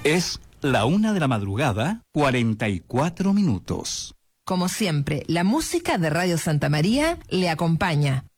Es la 1:00 a.m, 44 minutos. Como siempre, la música de Radio Santa María le acompaña.